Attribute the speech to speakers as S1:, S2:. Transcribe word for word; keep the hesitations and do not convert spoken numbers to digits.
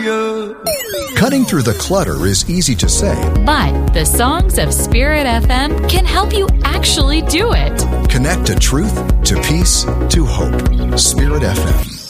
S1: hallelujah.
S2: Cutting through the clutter is easy to say,
S3: but the songs of Spirit F M can help you actually do it.
S2: Connect to truth, to peace, to hope. Spirit F M.